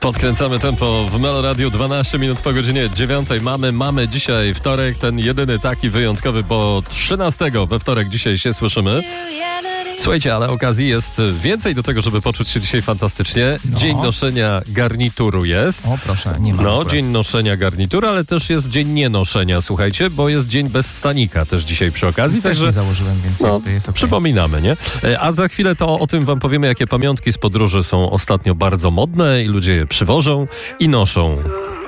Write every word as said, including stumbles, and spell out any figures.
Podkręcamy tempo w Melo Radio, dwanaście minut po godzinie dziewiątej. Mamy, mamy dzisiaj wtorek, ten jedyny taki wyjątkowy, bo trzynastego we wtorek dzisiaj się słyszymy. Słuchajcie, ale okazji jest więcej do tego, żeby poczuć się dzisiaj fantastycznie. No. Dzień noszenia garnituru jest. O proszę, nie ma. No, akurat. dzień noszenia garnituru, ale też jest dzień nienoszenia, słuchajcie, bo jest dzień bez stanika też dzisiaj przy okazji. Też Także nie założyłem, więc no, jakby jest okej. przypominamy, nie? E, A za chwilę to o tym wam powiemy, jakie pamiątki z podróży są ostatnio bardzo modne i ludzie je przywożą i noszą.